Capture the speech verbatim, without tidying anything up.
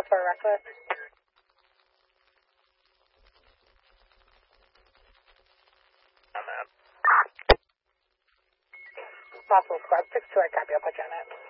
for reckless. I'm out. Possible squad six two, I copy, I'll put you on it.